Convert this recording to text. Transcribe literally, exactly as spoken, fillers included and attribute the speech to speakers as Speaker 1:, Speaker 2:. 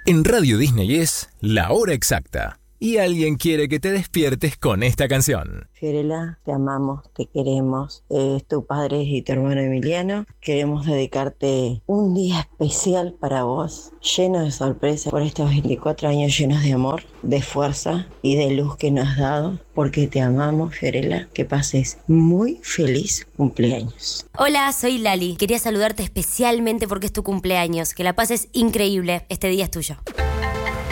Speaker 1: En Radio Disney es la hora exacta y alguien quiere que te despiertes con esta canción.
Speaker 2: Fiorella, te amamos, te queremos. Es tu padre y tu hermano Emiliano. Queremos dedicarte un día especial para vos, lleno de sorpresas por estos veinticuatro años llenos de amor, de fuerza y de luz que nos has dado, porque te amamos, Fiorella. Que pases muy feliz cumpleaños.
Speaker 3: Hola, soy Lali. Quería saludarte especialmente porque es tu cumpleaños. Que la pases increíble. Este día es tuyo.